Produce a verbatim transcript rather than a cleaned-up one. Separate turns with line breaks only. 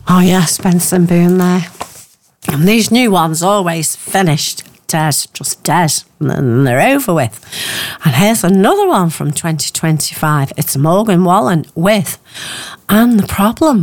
Oh yeah, Spencer and Boone there. And these new ones always finished dead, just dead, and then they're over with. And here's another one from twenty twenty-five. It's Morgan Wallen with And the Problem.